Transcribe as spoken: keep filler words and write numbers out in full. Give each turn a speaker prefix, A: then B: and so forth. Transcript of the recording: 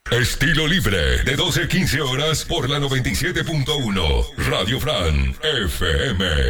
A: Estilo libre, de doce a quince horas por la noventa y siete punto uno. Radio Fran F M.